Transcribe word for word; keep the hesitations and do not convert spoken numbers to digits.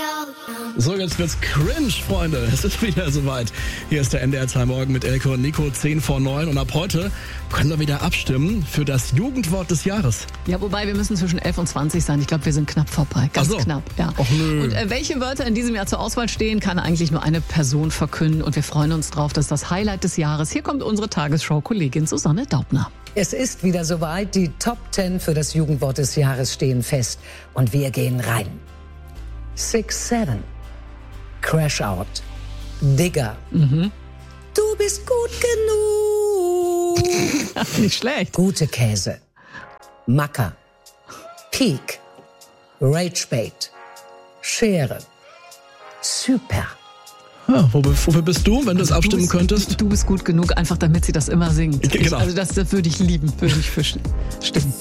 So, jetzt wird's cringe, Freunde. Es ist wieder soweit. Hier ist der N D R zwei Morgen mit Elke und Nico, zehn vor neun. Und ab heute können wir wieder abstimmen für das Jugendwort des Jahres. Ja, wobei wir müssen zwischen elf und zwanzig sein. Ich glaube, wir sind knapp vorbei. Ganz Ach so. knapp, ja. Och, nö. Und äh, welche Wörter in diesem Jahr zur Auswahl stehen, kann eigentlich nur eine Person verkünden. Und wir freuen uns drauf. Das ist das Highlight des Jahres. Hier kommt unsere Tagesschau-Kollegin Susanne Daubner. Es ist wieder soweit. Die Top zehn für das Jugendwort des Jahres stehen fest. Und wir gehen rein. Six Seven. Crash Out. Digger. Mhm. Du bist gut genug. Nicht schlecht. Gute Käse. Macker. Peak. Ragebait. Schere. Super. Ja, wofür, wofür bist du, wenn du es abstimmen bist, könntest? Du bist gut genug, einfach damit sie das immer singt. Genau. Ich, also das, das würde ich lieben, würde ich für stimmen.